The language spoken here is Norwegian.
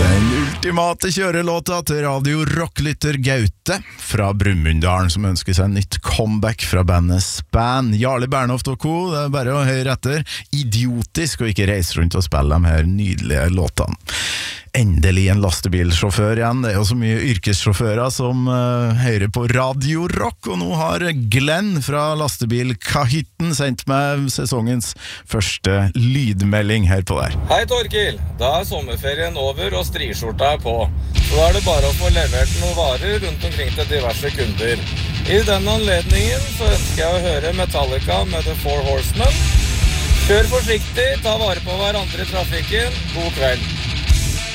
Den ultimate kjørelåta til Radio Rock-lytter Gaute fra Brumunddalen, som ønsker seg nytt comeback fra bandet Span. Jarle Bernhoft og co, det er bare å høre etter. Idiotisk å ikke reise rundt og spille de her nydelige låtene. Endelig en lastebilsjåfør igjen. Det er jo så mye yrkessjåfører som hører på Radio Rock, og nå har Glenn fra Lastebil Kahytten sendt meg sesongens første lydmelding her på der. Hei Torkil, da er sommerferien over og striskjorta er på. Så da er det bare å få levert noen varer rundt omkring til diverse kunder. I den anledningen så ønsker jeg å høre Metallica med The Four Horsemen. Kjør forsiktig, ta vare på hverandre i trafikken. God kveld.